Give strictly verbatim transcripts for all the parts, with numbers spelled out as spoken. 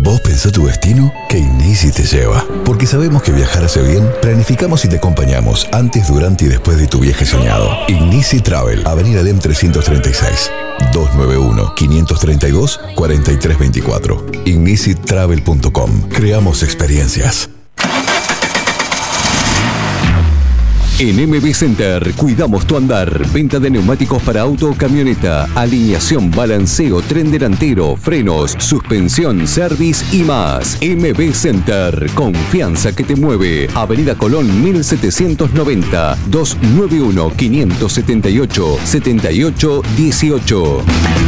¿Vos pensás tu destino? Que Inisi te lleva. Porque sabemos que viajar hace bien, planificamos y te acompañamos antes, durante y después de tu viaje soñado. Inisi Travel, Avenida Lem trescientos treinta y seis, doscientos noventa y uno, quinientos treinta y dos, cuarenta y tres veinticuatro. Inisi Travel punto com. Creamos experiencias. En M B Center cuidamos tu andar. Venta de neumáticos para auto o camioneta, alineación, balanceo, tren delantero, frenos, suspensión, service y más. M B Center, confianza que te mueve. Avenida Colón mil setecientos noventa, doscientos noventa y uno, quinientos setenta y ocho, setenta y ocho dieciocho.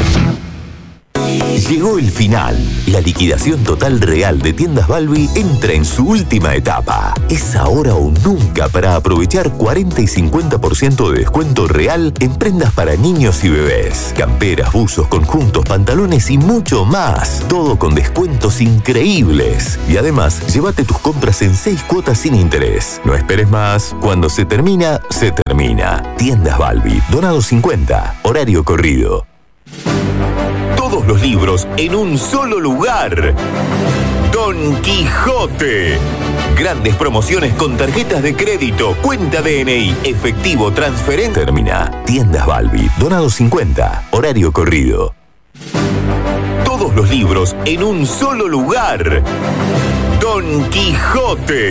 Llegó el final. La liquidación total real de Tiendas Balbi entra en su última etapa. Es ahora o nunca para aprovechar cuarenta y cincuenta por ciento de descuento real en prendas para niños y bebés. Camperas, buzos, conjuntos, pantalones y mucho más. Todo con descuentos increíbles. Y además, llévate tus compras en seis cuotas sin interés. No esperes más. Cuando se termina, se termina. Tiendas Balbi. Donado cincuenta. Horario corrido. Todos los libros en un solo lugar. Don Quijote. Grandes promociones con tarjetas de crédito, cuenta D N I, efectivo, transferencia. Termina. Tiendas Balbi. Donado cincuenta. Horario corrido. Todos los libros en un solo lugar. Don Quijote.